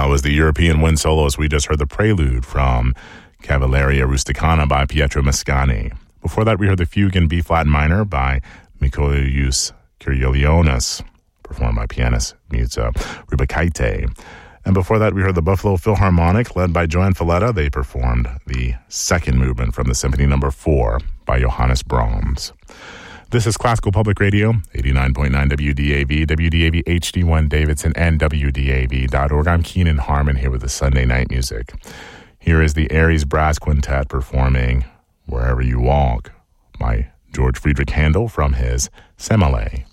was the European wind soloist. We just heard the prelude from Cavalleria Rusticana by Pietro Mascagni. Before that, we heard the Fugue in B-flat minor by Mikolius Kyrielionis, performed by pianist Miuza Rubacaite. And before that, we heard the Buffalo Philharmonic, led by Joan Falletta. They performed the second movement from the Symphony No. 4 by Johannes Brahms. This is Classical Public Radio, 89.9 WDAV, WDAV HD1 Davidson, and WDAV.org. I'm Keenan Harmon here with the Sunday Night Music. Here is the Aries Brass Quintet performing Wherever You Walk by George Friedrich Handel from his Semele.